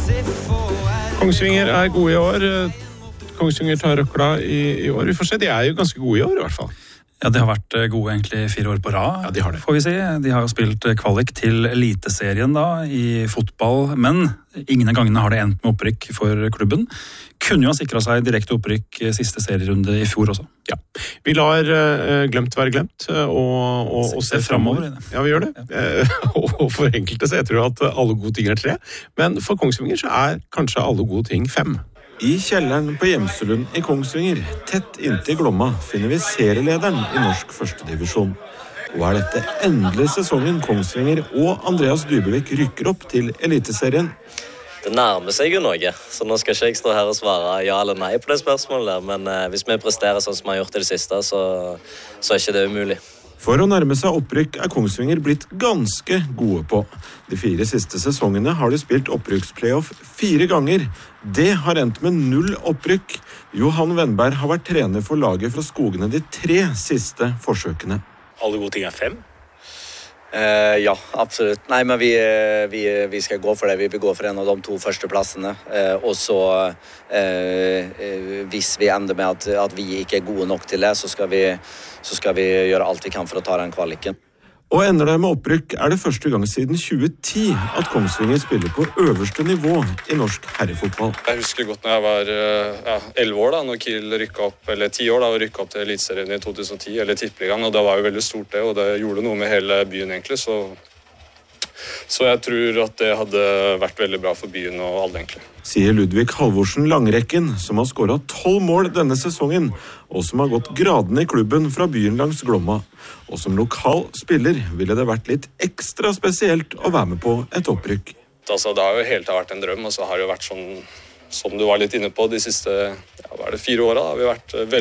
Kongsvinger gode i år. Kongsvinger tar røkla i år. Vi får se, de jo ganske gode i år i hvert fall. Ja, de har vært gode egentlig 4 år på rad, ja, de har det. Får vi si. De har jo spilt kvalik til eliteserien da, i fotball, men ingen av gangene har det endt med opprykk for klubben. Kunne jo ha sikret seg direkte opprykk siste serierunde i fjor også. Ja, vi lar glemt være glemt og se fremover. Ja, vi gjør det. Ja. Og for enkelte så jeg tror at alle gode ting 3, men for Kongsvinger så kanskje alle gode ting 5. I kjelleren på Gjemselund i Kongsvinger, tett inntil Glomma, finner vi serielederen i norsk førstedivisjon. Og dette endelig sesongen Kongsvinger og Andreas Dybevik rykker opp til eliteserien? Det nærmer seg jo noe, så nå skal ikke jeg stå her og svare ja eller nei på det spørsmålet, men hvis vi presterer sånn som vi har gjort i det siste, så ikke det umulig. For å nærme seg opprykk Kongsvinger blitt ganske gode på. De 4 siste sesongene har de spilt opprykksplayoff 4 ganger. Det har endt med 0 opprykk. Johan Wennberg har vært trener for laget fra Skogene de 3 siste forsøkene. Alle gode ting 5? Ja, absolutt. Nei, men vi skal gå for det. Vi vil gå for en av de 2 første plassene. Og så, hvis vi ender med at vi ikke gode nok til det, så skal vi gjøre alt vi kan for å ta den kvaliken. Og ender det med opprykk det første gang siden 2010 at Kongsvinger spiller på øverste nivå i norsk herrefotball. Jeg husker godt når jeg var 11 år da, når Kiel rykket opp, eller 10 år da, og rykket opp til eliteserien i 2010, eller tippeligaen, og det var jo veldig stort det, og det gjorde noe med hele byen egentlig, så jeg tror at det hadde vært veldig bra for byen og alle egentlig. Sier Ludvig Halvorsen Langrekken, som har skåret 12 mål denne sesongen, og som har gått gradene i klubben fra byen langs Glomma. Og som lokal spiller ville det vært litt ekstra spesielt å være med på et opprykk. Altså, det har jo helt vært en drøm, og så har det jo vært sånn, som du var litt inne på, de siste 4 årene har vi vært veldig